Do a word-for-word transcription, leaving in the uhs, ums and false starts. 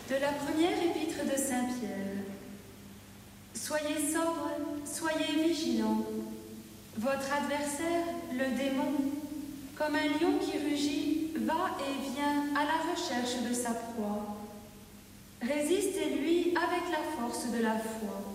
De la première épître de Saint Pierre. Soyez sobres, soyez vigilants. Votre adversaire, le démon, comme un lion qui rugit, va et vient à la recherche de sa proie. Résistez-lui avec la force de la foi.